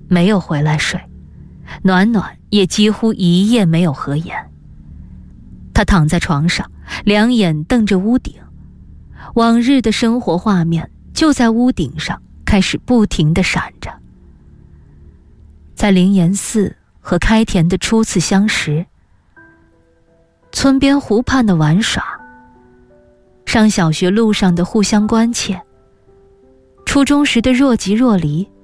没有回来睡，暖暖也几乎一夜没有合眼。他躺在床上，两眼瞪着屋顶，往日的生活画面就在屋顶上开始不停地闪着。在灵岩寺和开田的初次相识，村边湖畔的玩耍，上小学路上的互相关切，初中时的若即若离，